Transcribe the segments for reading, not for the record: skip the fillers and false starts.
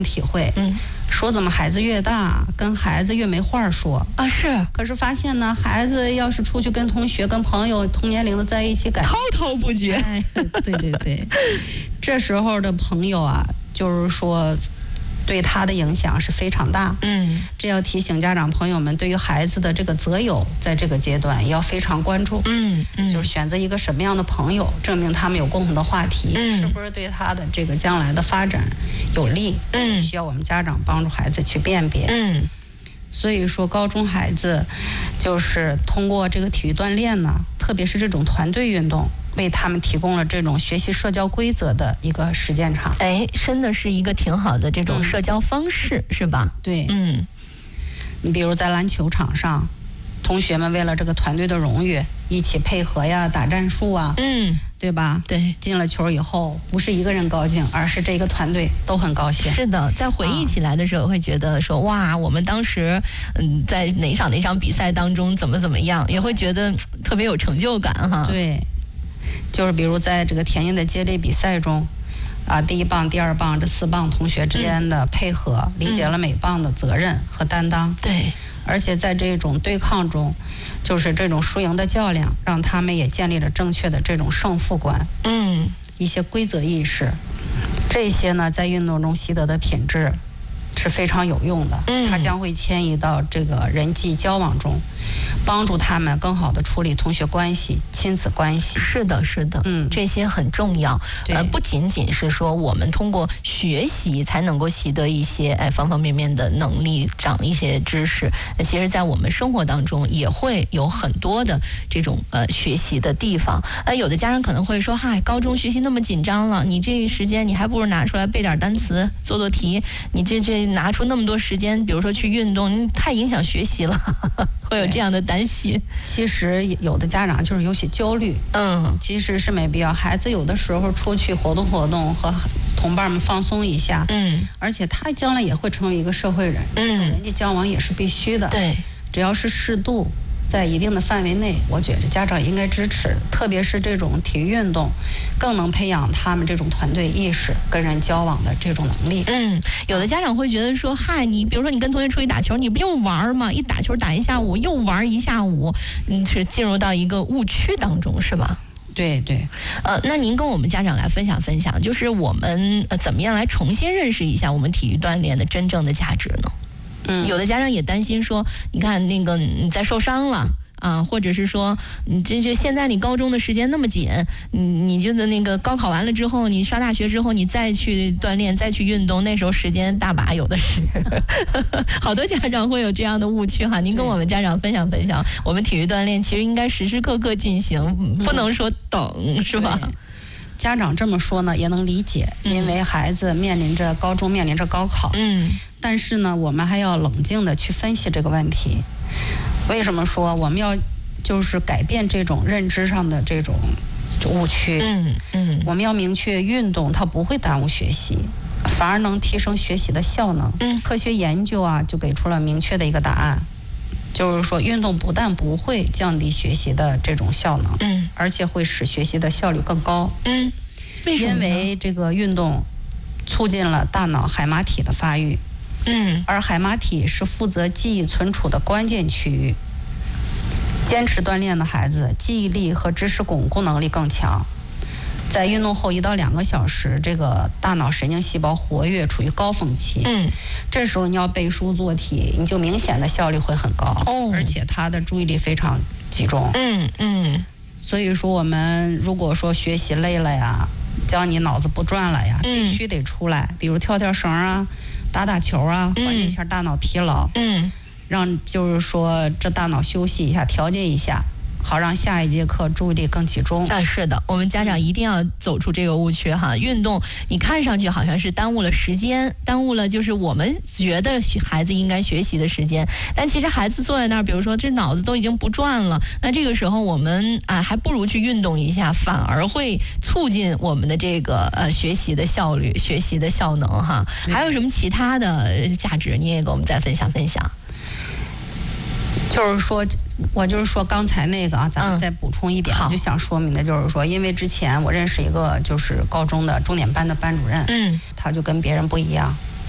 体会。说怎么孩子越大，跟孩子越没话说啊？是。 可是发现呢，孩子要是出去跟同学、跟朋友同年龄的在一起， 滔滔不绝。 哎，对对对，这时候的朋友啊，就是说，对他的影响是非常大。这要提醒家长朋友们，对于孩子的这个择友，在这个阶段也要非常关注。就是选择一个什么样的朋友，证明他们有共同的话题，是不是对他的这个将来的发展有利？需要我们家长帮助孩子去辨别。所以说，高中孩子就是通过这个体育锻炼呢，特别是这种团队运动，为他们提供了这种学习社交规则的一个实践场。 哎，真的是一个挺好的这种社交方式，是吧？ 对，你比如在篮球场上，同学们为了这个团队的荣誉，一起配合呀，打战术啊，对吧？ 对， 进了球以后，不是一个人高兴，而是这个团队都很高兴。 是的，在回忆起来的时候，会觉得说，哇，我们当时在哪场比赛当中怎么样，也会觉得特别有成就感哈。 对，就是比如在这个田径的接力比赛中，第一棒、第二棒这4棒同学之间的配合，理解了每棒的责任和担当。 对。 而且在这种对抗中，就是这种输赢的较量，让他们也建立了正确的这种胜负观，一些规则意识，这些呢，在运动中习得的品质是非常有用的。它将会迁移到这个人际交往中，帮助他们更好地处理同学关系、亲子关系。 是的，是的，这些很重要。不仅仅是说我们通过学习才能够习得一些方方面面的能力，长一些知识。其实，在我们生活当中也会有很多的这种学习的地方。有的家长可能会说，嗨，高中学习那么紧张了，你这时间你还不如拿出来背点单词、做题。你这拿出那么多时间，比如说去运动，太影响学习了。会有这样的担心。 其实有的家长就是有些焦虑，其实是没必要。孩子有的时候出去活动活动，和同伴们放松一下，而且他将来也会成为一个社会人，人际交往也是必须的。 对， 只要是适度，在一定的范围内，我觉得家长应该支持，特别是这种体育运动，更能培养他们这种团队意识、跟人交往的这种能力。 有的家长会觉得说，嗨，你比如说你跟同学出去打球，你不用玩吗？一打球打一下午，又玩一下午，是进入到一个误区当中，是吧？ 对对。 那您跟我们家长来分享分享，就是我们怎么样来重新认识一下我们体育锻炼的真正的价值呢？有的家长也担心说，你看那个你再受伤了或者是说你这现在你高中的时间那么紧，你就那个高考完了之后，你上大学之后你再去锻炼再去运动，那时候时间大把有的是。好多家长会有这样的误区哈，您跟我们家长分享分享，我们体育锻炼其实应该时时刻刻进行，不能说等，是吧？ 家长这么说呢也能理解，因为孩子面临着高中，面临着高考，但是呢我们还要冷静的去分析这个问题。为什么说我们要就是改变这种认知上的这种误区？我们要明确，运动它不会耽误学习，反而能提升学习的效能。科学研究就给出了明确的一个答案，就是说运动不但不会降低学习的这种效能，而且会使学习的效率更高。 为什么呢？ 因为这个运动促进了大脑海马体的发育，而海马体是负责记忆存储的关键区域。坚持锻炼的孩子，记忆力和知识巩固能力更强。在运动后1到2个小时，这个大脑神经细胞活跃，处于高峰期。这时候你要背书做题，你就明显的效率会很高，而且他的注意力非常集中。所以说，我们如果说学习累了呀，叫你脑子不转了呀，必须得出来，比如跳跳绳啊，打打球啊，缓解一下大脑疲劳。让就是说这大脑休息一下，调节一下，好让下一节课注意力更集中。 是的，我们家长一定要走出这个误区哈。运动你看上去好像是耽误了时间，耽误了就是我们觉得孩子应该学习的时间，但其实孩子坐在那儿，比如说这脑子都已经不转了，那这个时候我们还不如去运动一下，反而会促进我们的这个学习的效率、学习的效能哈。还有什么其他的价值，你也给我们再分享分享？ 就是说，我就是说刚才那个咱们再补充一点，我就想说明的就是说，因为之前我认识一个就是高中的重点班的班主任，他就跟别人不一样，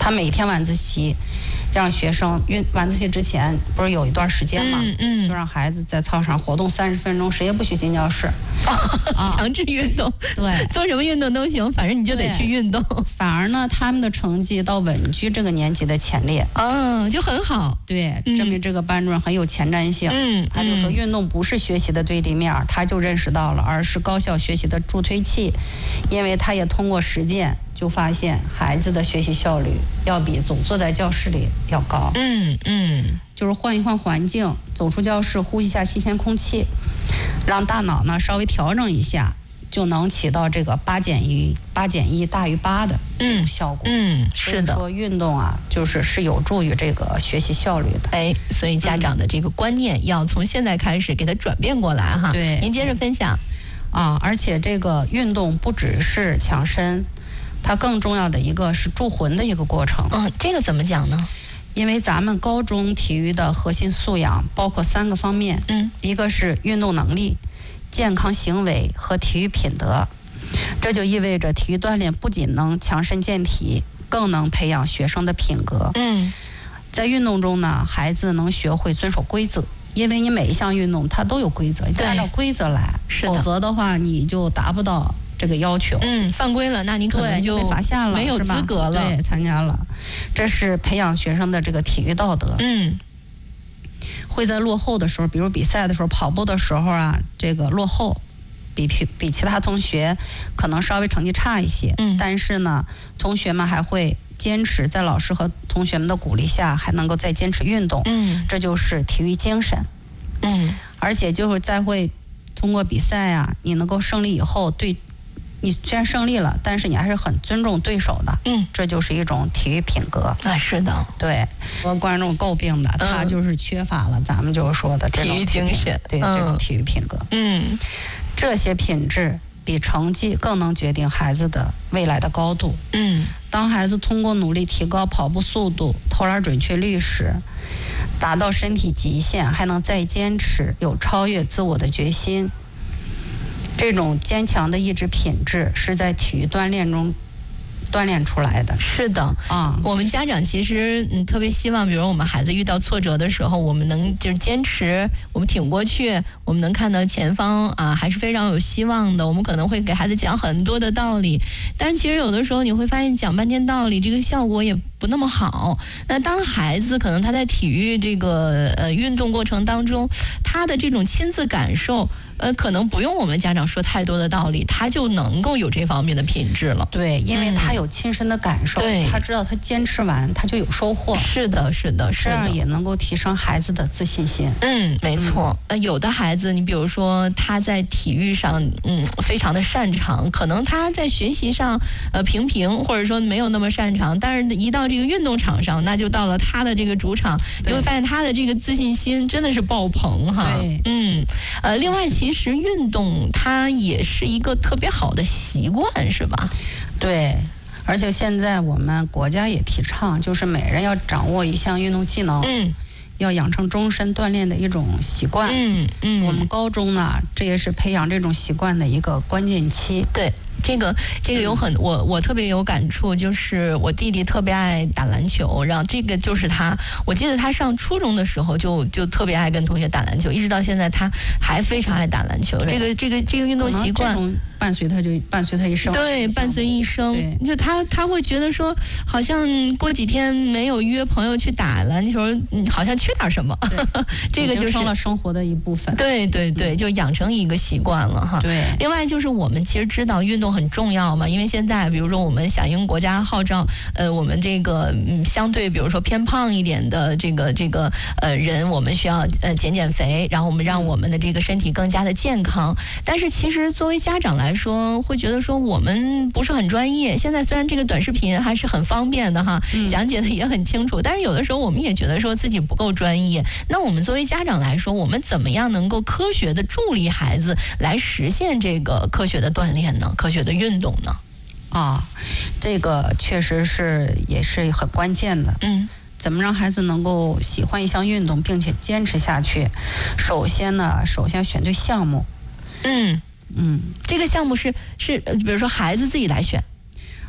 他每天晚自习，让学生晚自习之前不是有一段时间嘛，就让孩子在操场活动30分钟，谁也不许进教室， 强制运动。对，做什么运动都行，反正你就得去运动。 反而呢，他们的成绩倒稳居这个年级的前列， 就很好。 对，证明这个班主任很有前瞻性。他就说运动不是学习的对立面，他就认识到了，而是高效学习的助推器，因为他也通过实践就发现孩子的学习效率要比总坐在教室里要高。就是换一换环境，走出教室，呼吸一下新鲜空气，让大脑呢稍微调整一下，就能起到这个8减1大于8的这种效果。是的，所以说运动啊，是有助于这个学习效率的。 所以家长的这个观念要从现在开始给它转变过来哈。 对， 您接着分享。 而且这个运动不只是强身，它更重要的一个是助魂的一个过程。 这个怎么讲呢？ 因为咱们高中体育的核心素养包括3个方面，一个是运动能力、健康行为和体育品德。这就意味着体育锻炼不仅能强身健体，更能培养学生的品格。在运动中呢，孩子能学会遵守规则，因为你每一项运动它都有规则，你得按照规则来，否则的话你就达不到这个要求。 犯规了，那你可能就被罚下了， 没有资格了。 对，参加了，这是培养学生的这个体育道德。会在落后的时候，比如比赛的时候、跑步的时候啊，这个落后，比其他同学可能稍微成绩差一些，但是呢，同学们还会坚持，在老师和同学们的鼓励下，还能够再坚持运动。这就是体育精神。而且就是再会通过比赛啊，你能够胜利以后，你虽然胜利了，但是你还是很尊重对手的。这就是一种体育品格。 是的， 对，和观众诟病的，他就是缺乏了咱们就是说的这种体育精神， 对，这种体育品格。这些品质比成绩更能决定孩子的未来的高度。当孩子通过努力提高跑步速度、投篮准确率时，达到身体极限，还能再坚持，有超越自我的决心。这种坚强的意志品质是在体育锻炼中锻炼出来的。 是的，我们家长其实特别希望，比如我们孩子遇到挫折的时候，我们能就是坚持，我们挺过去，我们能看到前方还是非常有希望的。我们可能会给孩子讲很多的道理，但是其实有的时候你会发现讲半天道理，这个效果也不那么好。那当孩子可能他在体育这个运动过程当中，他的这种亲自感受。可能不用我们家长说太多的道理，他就能够有这方面的品质了。 对，因为他有亲身的感受，他知道他坚持完他就有收获。 是的， 这样也能够提升孩子的自信心。 没错。有的孩子，你比如说他在体育上非常的擅长，可能他在学习上平，或者说没有那么擅长，但是一到这个运动场上，那就到了他的这个主场，你会发现他的这个自信心真的是爆棚哈。另外其实运动它也是一个特别好的习惯，是吧？ 对，而且现在我们国家也提倡，就是每人要掌握一项运动技能，要养成终身锻炼的一种习惯。我们高中呢，这也是培养这种习惯的一个关键期。 对。这个有我特别有感触，就是我弟弟特别爱打篮球，然后这个就是我记得他上初中的时候就特别爱跟同学打篮球，一直到现在他还非常爱打篮球。这个运动习惯伴随他一生。 对，伴随一生。就他会觉得说，好像过几天没有约朋友去打篮球，好像缺点什么。这个就是成了生活的一部分。 对，就养成一个习惯了哈。 对。 另外就是我们其实知道运动很重要嘛，因为现在比如说我们响应国家号召，我们这个相对比如说偏胖一点的这个人，我们需要减肥，然后我们让我们的这个身体更加的健康。但是其实作为家长来说，会觉得说我们不是很专业。现在虽然这个短视频还是很方便的哈，讲解的也很清楚，但是有的时候我们也觉得说自己不够专业。那我们作为家长来说，我们怎么样能够科学的助力孩子来实现这个科学的锻炼呢？科学的运动呢？ 这个确实也是很关键的。怎么让孩子能够喜欢一项运动并且坚持下去？首先选对项目。 这个项目是比如说孩子自己来选。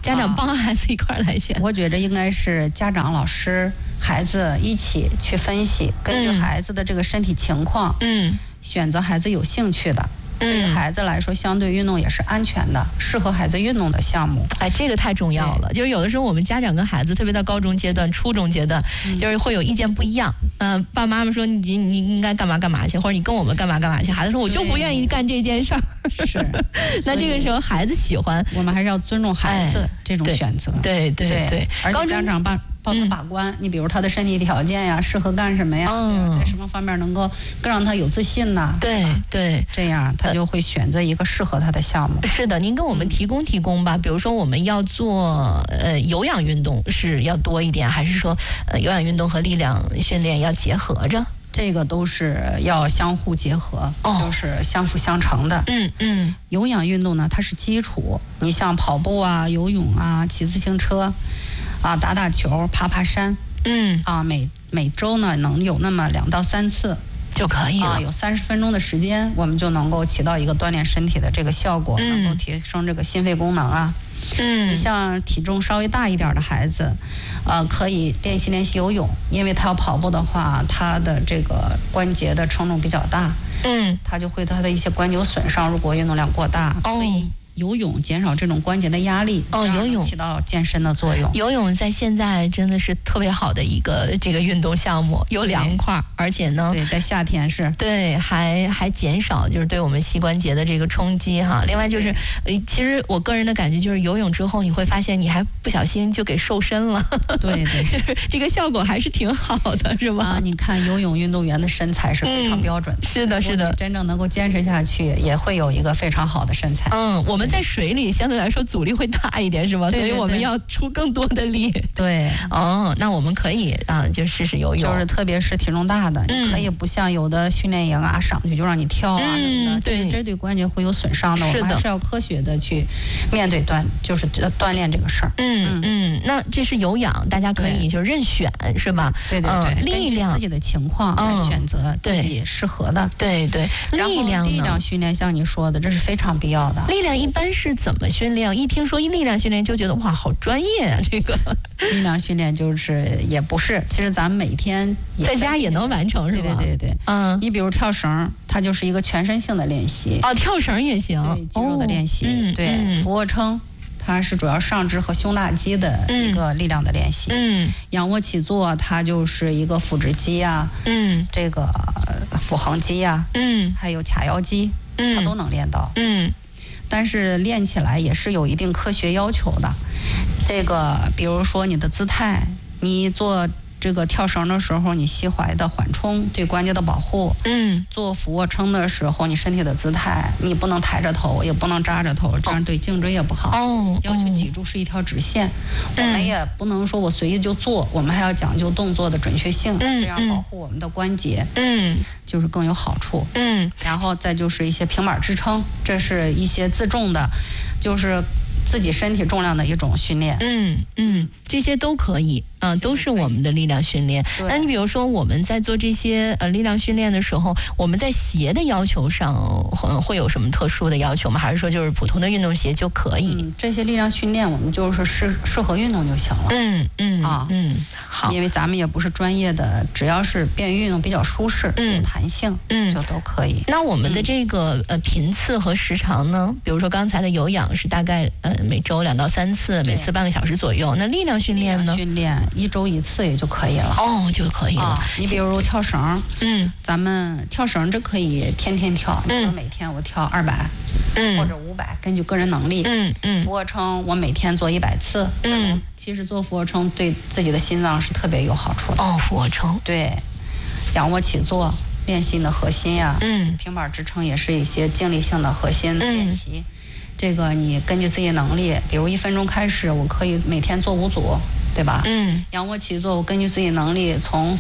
家长帮孩子一块来选。 我觉着应该是家长、老师、孩子一起去分析，根据孩子的这个身体情况，选择孩子有兴趣的。对于孩子来说，相对运动也是安全的，适合孩子运动的项目。 哎，这个太重要了。就是有的时候我们家长跟孩子，特别到高中阶段、初中阶段，就是会有意见不一样。爸爸妈妈说你应该干嘛干嘛去，或者你跟我们干嘛干嘛去。孩子说我就不愿意干这件事儿。 是。 那这个时候孩子喜欢， 我们还是要尊重孩子这种选择。 对。 而且家长帮他把关，你比如他的身体条件呀，适合干什么呀？在什么方面能够更让他有自信呢？ 对， 这样他就会选择一个适合他的项目。 是的，您跟我们提供吧。比如说我们要做有氧运动是要多一点，还是说有氧运动和力量训练要结合着？ 这个都是要相互结合，就是相辅相成的。有氧运动呢，它是基础，你像跑步啊、游泳啊、骑自行车啊、打球、爬山，每周呢能有那么2到3次就可以了。 有30分钟的时间，我们就能够起到一个锻炼身体的这个效果，能够提升这个心肺功能啊。你像体重稍微大一点的孩子，可以练习游泳，因为他要跑步的话，他的这个关节的承重比较大，他就会他的一些关节有损伤，如果运动量过大，所以游泳减少这种关节的压力， 游泳起到健身的作用。 游泳在现在真的是特别好的一个这个运动项目，又凉快，而且呢， 对，在夏天是对，还减少就是对我们膝关节的这个冲击哈。另外就是，其实我个人的感觉就是游泳之后你会发现你还不小心就给瘦身了， 对， 这个效果还是挺好的，是吧？ 你看游泳运动员的身材是非常标准的， 是的， 真正能够坚持下去，也会有一个非常好的身材。 我们在水里相对来说阻力会大一点，是吧？所以我们要出更多的力。 对， 那我们可以就试试游泳， 就是特别是体重大的，你可以不像有的训练营上去就让你跳什么的，其实这对关节会有损伤的。我们还是要科学的去面对就是锻炼这个事儿。 那这是有氧，大家可以就任选，是吧？ 对， 力量自己的情况来选择自己适合的。 对，力量训练像你说的，这是非常必要的。 力量一般是怎么训练？一听说力量训练就觉得哇，好专业啊！这个力量训练就是也不是，其实咱们每天在家也能完成，是吧？ 对。你比如跳绳，它就是一个全身性的练习。 跳绳也行， 对，肌肉的练习。对，俯卧撑，它是主要上肢和胸大肌的一个力量的练习。仰卧起坐，它就是一个腹直肌啊，这个腹横肌啊，还有髂腰肌，它都能练到。但是练起来也是有一定科学要求的。这个比如说你的姿态，你做这个跳绳的时候，你膝踝的缓冲对关节的保护。做俯卧撑的时候，你身体的姿态，你不能抬着头，也不能扎着头，这样对颈椎也不好。要求脊柱是一条直线。我们也不能说我随意就做，我们还要讲究动作的准确性，这样保护我们的关节。就是更有好处。然后再就是一些平板支撑，这是一些自重的，就是自己身体重量的一种训练。这些都可以。都是我们的力量训练。那你比如说我们在做这些力量训练的时候，我们在鞋的要求上会有什么特殊的要求吗？还是说就是普通的运动鞋就可以？这些力量训练我们就是适合运动就行了。好，因为咱们也不是专业的，只要是便于运动、比较舒适、有弹性，就都可以。 那我们的这个频次和时长呢？比如说刚才的有氧是大概每周2到3次，每次半个小时左右。那力量训练呢？ 训练1周1次也就可以了。 就可以了。 你比如跳绳，咱们跳绳这可以天天跳，你说每天我跳200，或者500，根据个人能力。俯卧撑我每天做100次。其实做俯卧撑对自己的心脏是特别有好处的。 俯卧撑。 对，仰卧起坐练习你的核心呀。平板支撑也是一些静力性的核心练习。这个你根据自己的能力，比如1分钟开始，我可以每天做5组。对吧？仰卧起坐，我根据自己能力，从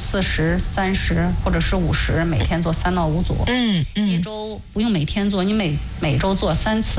40、30或者是50，每天做3到5组。1周不用每天做，你每周做3次。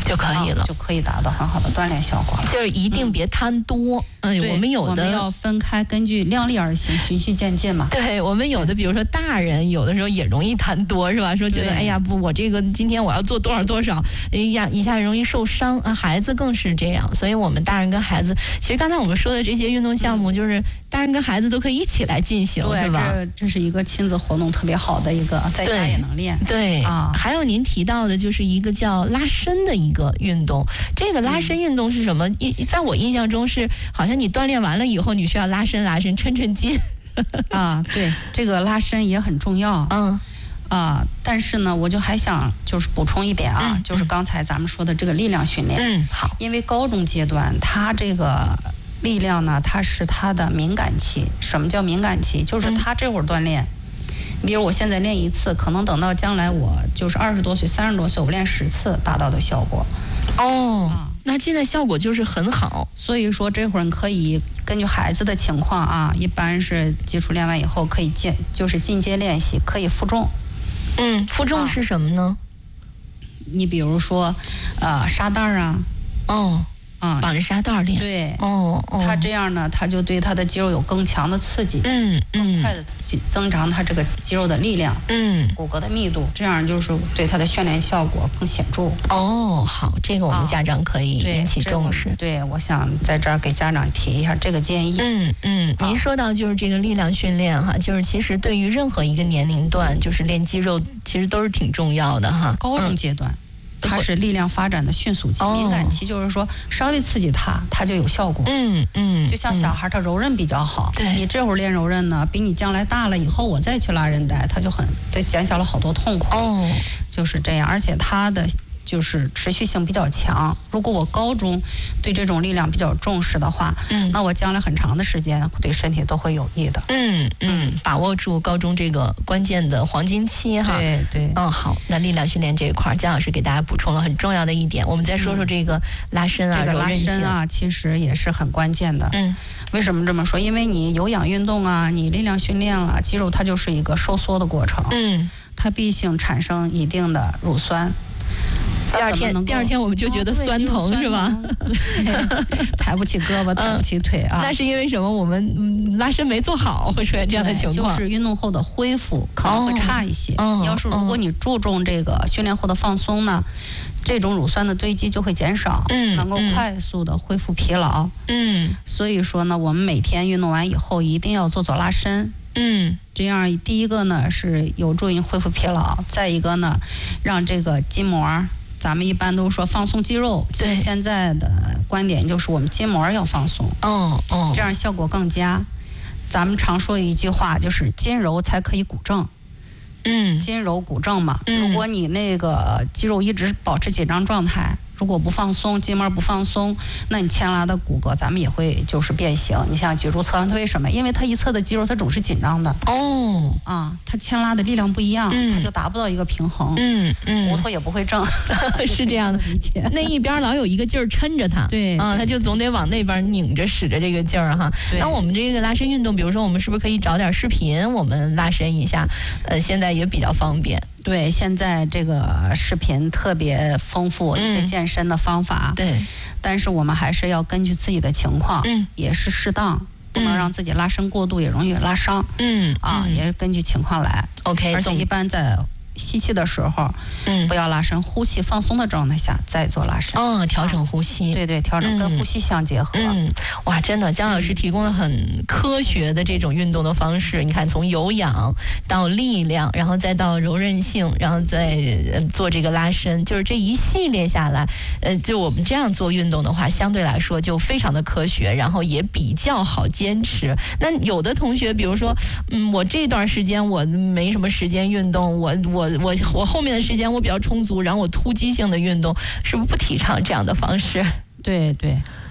就可以了， 就可以达到很好的锻炼效果了。 就是一定别贪多。我们要分开，根据量力而行，循序渐进嘛。 对，我们有的，比如说大人，有的时候也容易贪多，是吧？说觉得哎呀不，我这个今天我要做多少，哎呀一下容易受伤啊。孩子更是这样，所以我们大人跟孩子，其实刚才我们说的这些运动项目，就是大人跟孩子都可以一起来进行，是吧？ 这是一个亲子活动特别好的一个，在家也能练。 对啊，还有您提到的就是一个叫拉伸的一个运动，这个拉伸运动是什么？在我印象中是好像你锻炼完了以后，你需要拉伸、抻筋。 啊，对，这个拉伸也很重要。但是呢，我就还想就是补充一点啊，就是刚才咱们说的这个力量训练。 好， 因为高中阶段它这个力量呢，它是它的敏感期。什么叫敏感期？就是它这会儿锻炼。比如我现在练一次，可能等到将来我就是20多岁、30多岁，我练10次达到的效果。 那现在效果就是很好。 所以说这会儿你可以根据孩子的情况啊，一般是基础练完以后可以就是进阶练习，可以负重。 负重是什么呢？ 你比如说沙袋啊。 绑着沙袋练。 对。它这样呢，它就对它的肌肉有更强的刺激。更快的增长它这个肌肉的力量。骨骼的密度，这样就是对它的训练效果更显著。 好，这个我们家长可以引起重视。 对，我想在这儿给家长提一下这个建议。 您说到就是这个力量训练哈，就是其实对于任何一个年龄段，就是练肌肉其实都是挺重要的哈。 高中阶段。它是力量发展的迅速期，敏感期就是说稍微刺激它就有效果。就像小孩他柔韧比较好，你这会儿练柔韧呢，比你将来大了以后我再去拉韧带，它就减小了好多痛苦。就是这样，而且它的就是持续性比较强。如果我高中对这种力量比较重视的话，那我将来很长的时间对身体都会有益的。把握住高中这个关键的黄金期哈。 对。 好，那力量训练这一块，姜老师给大家补充了很重要的一点。我们再说说这个拉伸啊， 这个拉伸啊，其实也是很关键的。为什么这么说？因为你有氧运动啊，你力量训练了，肌肉它就是一个收缩的过程。它必须产生一定的乳酸。 第二天我们就觉得酸疼是吧？ 对，抬不起胳膊，抬不起腿啊。 那是因为什么？我们拉伸没做好，会出现这样的情况。 就是运动后的恢如会差一些。如果你注重这个训练后的放松呢，这种乳酸的堆积就会减少，能够快速的恢复疲劳。所以说呢，我们每天运动完以后一定要做拉伸。这样第一个呢是有助于恢复疲劳，再一个呢，让这个筋膜。咱们一般都说放松肌肉，对，现在的观点就是我们筋膜要放松，这样效果更佳。咱们常说一句话，就是筋柔才可以骨正，筋柔骨正嘛。如果你那个肌肉一直保持紧张状态，如果不放松，筋膜不放松，那你牵拉的骨骼咱们也会就是变形。你像脊柱侧弯，它为什么？因为它一侧的肌肉它总是紧张的。它牵拉的力量不一样，它就达不到一个平衡。骨头也不会正。 是这样的，那一边老有一个劲儿撑着它。 对。 它就总得往那边拧着使着这个劲儿哈。那我们这个拉伸运动，比如说我们是不是可以找点视频，我们拉伸一下？现在也比较方便。 对，现在这个视频特别丰富，一些健身的方法。 对， 但是我们还是要根据自己的情况，也是适当，不能让自己拉伸过度，也容易拉伤。也是根据情况来。 OK， 而且一般在吸气的时候，不要拉伸，呼气放松的状态下再做拉伸。 调整呼吸。 对，调整跟呼吸相结合。 哇，真的，姜老师提供了很科学的这种运动的方式。你看，从有氧到力量，然后再到柔韧性，然后再做这个拉伸，就是这一系列下来，就我们这样做运动的话，相对来说就非常的科学，然后也比较好坚持。那有的同学，比如说，我这段时间我没什么时间运动，我后面的时间我比较充足，然后我突击性的运动，是不是不提倡这样的方式？ 对，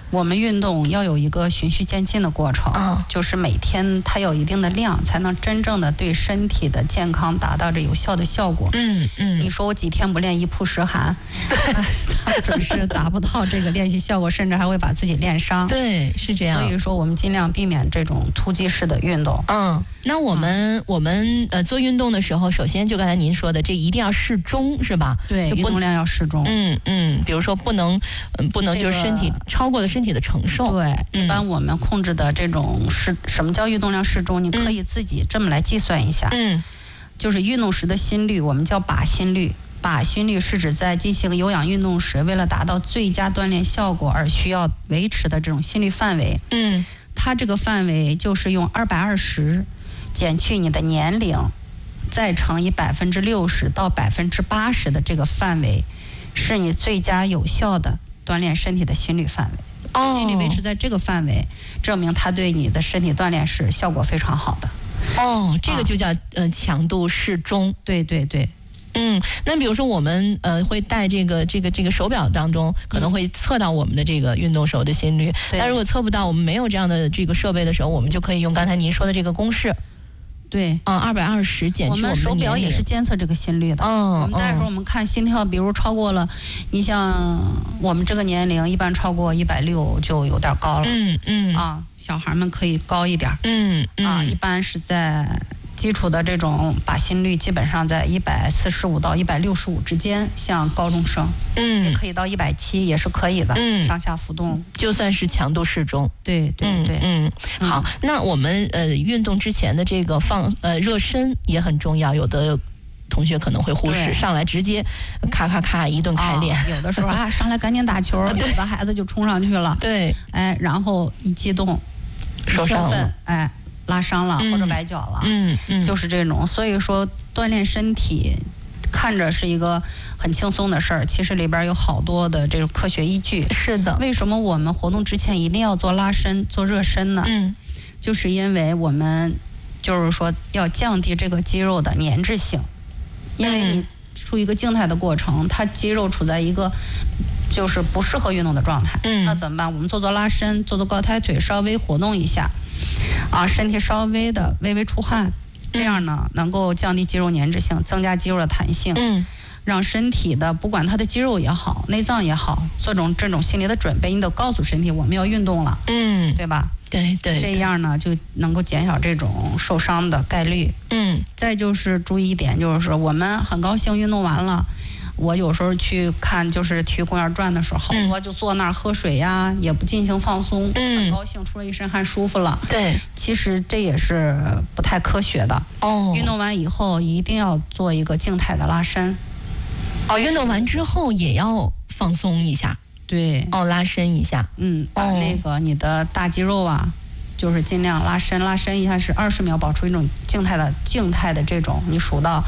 我们运动要有一个循序渐进的过程，就是每天它有一定的量，才能真正的对身体的健康达到这有效的效果。你说我几天不练一曝十寒，它准是达不到这个练习效果，甚至还会把自己练伤。 对，是这样。 所以说我们尽量避免这种突击式的运动。 那我们做运动的时候，首先就刚才您说的，这一定要适中，是吧？ 对，运动量要适中。 比如说不能就是身体超过了身体的承受。 对，一般我们控制的这种什么叫运动量适中？你可以自己这么来计算一下。就是运动时的心率，我们叫靶心率。靶心率是指在进行有氧运动时，为了达到最佳锻炼效果而需要维持的这种心率范围。它这个范围就是用220减去你的年龄，再乘以60%到80%的这个范围，是你最佳有效的锻炼身体的心率范围。心率维持在这个范围，证明它对你的身体锻炼是效果非常好的。 这个就叫强度适中。 对。 那比如说我们会带这个手表当中，可能会测到我们的这个运动时候的心率。那如果测不到，我们没有这样的这个设备的时候，我们就可以用刚才您说的这个公式。 对 ，220减去我们的年龄。 我们手表也是监测这个心率的。我们待会儿我们看心跳，比如超过了，你像我们这个年龄，一般超过160就有点高了。小孩们可以高一点。一般是在基础的这种靶心率，基本上在145到165之间，像高中生，也可以到170，也是可以的，上下浮动， 就算是强度适中。 对。 好，那我们运动之前的这个热身也很重要，有的同学可能会忽视，上来直接咔一顿开练。 有的时候上来赶紧打球，有的孩子就冲上去了。 对， 然后一激动， 受伤了， 拉伤了或者崴脚了，就是这种。所以说锻炼身体看着是一个很轻松的事儿，其实里边有好多的这种科学依据。 是的。 为什么我们活动之前一定要做拉伸、做热身呢？就是因为我们就是说要降低这个肌肉的粘滞性，因为你处于一个静态的过程，它肌肉处在一个就是不适合运动的状态。那怎么办？我们做拉伸，做高抬腿，稍微活动一下，身体稍微的微微出汗，这样呢能够降低肌肉粘滞性，增加肌肉的弹性，让身体的不管它的肌肉也好，内脏也好，做这种心理的准备，你得告诉身体我们要运动了，对吧？ 对。 这样呢就能够减少这种受伤的概率。再就是注意一点，就是我们很高兴运动完了。我有时候去看，就是体育公园转的时候，好多就坐那儿喝水呀，也不进行放松，很高兴，出了一身汗，舒服了。 对， 其实这也是不太科学的。运动完以后一定要做一个静态的拉伸。 运动完之后也要放松一下。对。拉伸一下。 把那个你的大肌肉就是尽量拉伸一下，是20秒，保持一种静态的这种，你数到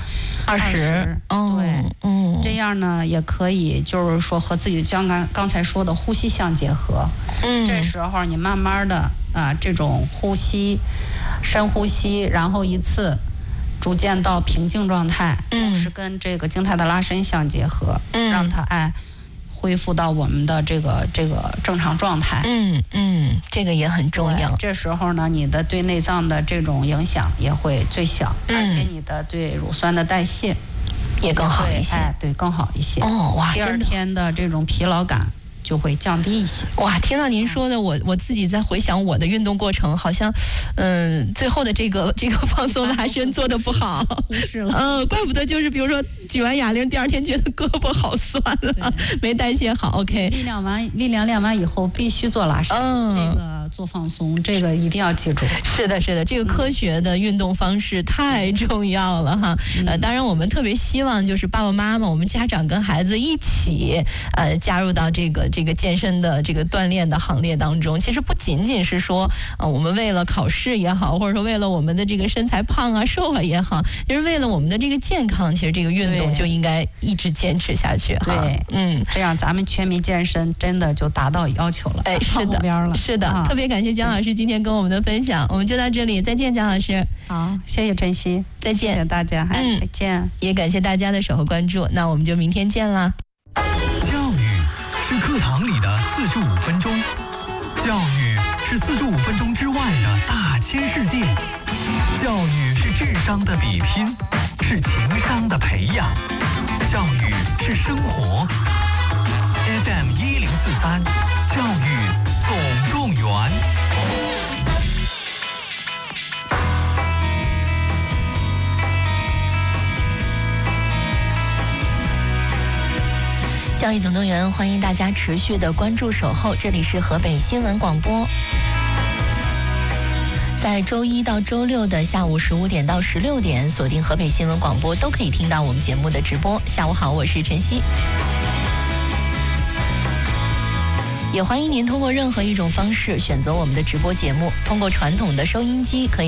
20。对，这样呢也可以，就是说和自己像刚才说的呼吸相结合。这时候你慢慢的这种呼吸，深呼吸，然后一次逐渐到平静状态，同时跟这个静态的拉伸相结合，让它恢复到我们的这个正常状态。 这个也很重要。 这时候呢，你的对内脏的这种影响也会最小，而且你的对乳酸的代谢也更好一些。 对，更好一些。第二天的这种疲劳感就会降低一些。 听到您说的，我自己在回想我的运动过程，好像最后的这个放松拉伸做的不好， 忽视了。 怪不得就是比如说举完哑铃，第二天觉得胳膊好酸了，没代谢好。OK， 力量练完以后必须做拉伸，这个做放松，这个一定要记住。 是的，这个科学的运动方式太重要了哈。当然我们特别希望就是爸爸妈妈，我们家长跟孩子一起加入到这个健身的这个锻炼的行列当中。其实不仅仅是说我们为了考试也好，或者说为了我们的这个身材胖瘦也好，就是为了我们的这个健康，其实这个运动就应该一直坚持下去哈。 对，这样咱们全民健身真的就达到要求了。 是的，特别感谢姜老师今天跟我们的分享，我们就到这里，再见，姜老师。 好，谢谢晨曦， 再见， 谢谢大家，再见。 也感谢大家的守候关注，那我们就明天见啦。 教育是课堂里的45分钟， 千世界。教育是智商的比拼，是情商的培养。教育是生活。FM1043，教育总动员。 教育总动员，欢迎大家持续的关注守候，这里是河北新闻广播。在周一到周六的下午15点到16点，锁定河北新闻广播，都可以听到我们节目的直播。下午好，我是晨曦。也欢迎您通过任何一种方式选择我们的直播节目，通过传统的收音机可以